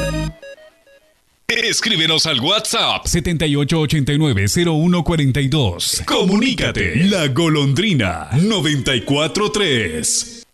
Escríbenos al WhatsApp 7889-0142. Comunícate. La Golondrina 943.